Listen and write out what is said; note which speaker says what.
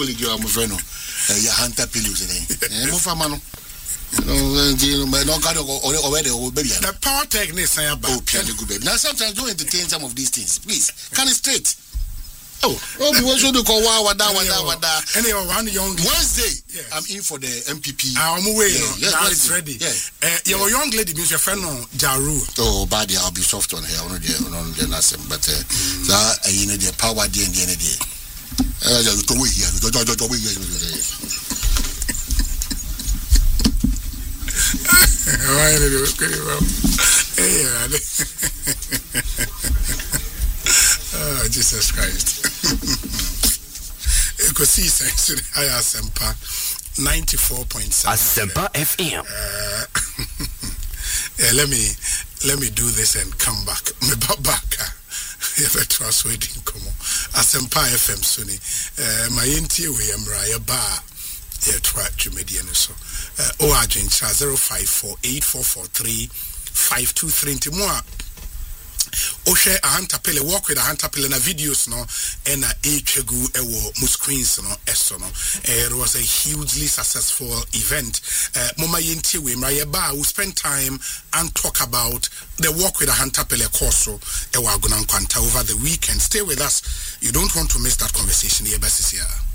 Speaker 1: you are my friend. Ya Hunter Pillows. Mufamano. No, God already baby.
Speaker 2: The power techniques I about.
Speaker 1: Oh, Pierre, good baby. Now sometimes do entertain some of these things, please. Can it straight? Oh, we should do wada.
Speaker 2: Anyway, one young
Speaker 1: Wednesday. Yes. I'm in for the MPP.
Speaker 2: I'm away.
Speaker 1: Yes,
Speaker 2: now it's ready.
Speaker 1: Yeah.
Speaker 2: Your young lady means your friend Jaru.
Speaker 1: Oh, bad. I'll be soft on her. I don't know, but you know the power day and the energy.
Speaker 2: Oh, Jesus Christ. You see, I Asempa 94.7.
Speaker 3: Asempa FM.
Speaker 2: Let me do this and come back. Me back. If I trust waiting come on. Asempa FM Sunni. My inti we am raya ba. Yeah, try to median so. Argent 0548443523 more. Oshe ahantapele walk with ahantapele na videos no and echegu ewo mu screens no eso no. It was a hugely successful event. Mama yenti we mrayeba will spend time and talk about the walk with ahantapele course ewo agunankwanta over the weekend. Stay with us. You don't want to miss that conversation here, Bessia.